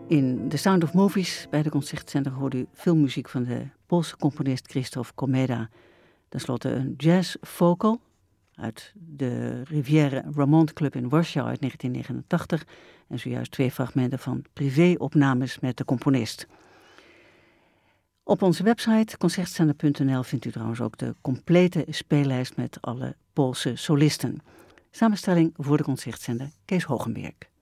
In The Sound of Movies bij de Concertzender hoorde u filmmuziek van de Poolse componist Krzysztof Komeda. Ten slotte een jazz-vocal uit de Rivière Ramont Club in Warschau uit 1989 en zojuist 2 fragmenten van privéopnames met de componist. Op onze website concertzender.nl vindt u trouwens ook de complete speellijst met alle Poolse solisten. Samenstelling voor de Concertzender Kees Hogenberg.